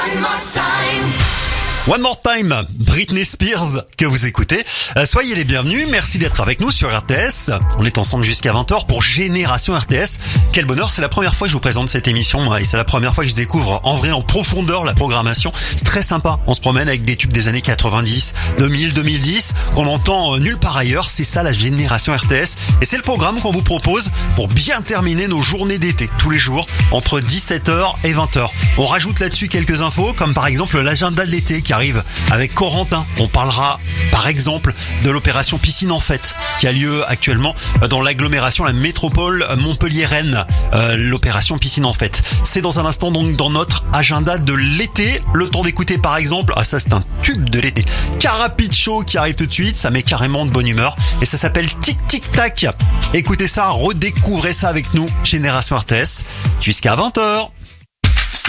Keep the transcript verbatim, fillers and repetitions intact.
One More Time, Britney Spears, que vous écoutez. Euh, soyez les bienvenus, merci d'être avec nous sur R T S. On est ensemble jusqu'à vingt heures pour Génération R T S. Quel bonheur, c'est la première fois que je vous présente cette émission et c'est la première fois que je découvre en vrai, en profondeur, la programmation. C'est très sympa, on se promène avec des tubes des années quatre-vingt-dix, deux mille, deux mille dix, qu'on entend nulle part ailleurs. C'est ça la Génération R T S et c'est le programme qu'on vous propose pour bien terminer nos journées d'été, tous les jours, entre dix-sept heures et vingt heures. On rajoute là-dessus quelques infos, comme par exemple l'agenda de l'été qui arrive avec Corentin. On parlera par exemple de l'opération Piscine en Fête qui a lieu actuellement dans l'agglomération, la métropole Montpellier-Rennes. Euh, l'opération Piscine en Fête. C'est dans un instant donc dans notre agenda de l'été. Le temps d'écouter par exemple, ah ça c'est un tube de l'été, Carapicho qui arrive tout de suite, ça met carrément de bonne humeur et ça s'appelle Tic Tic Tac. Écoutez ça, redécouvrez ça avec nous, Génération R T S, jusqu'à vingt heures.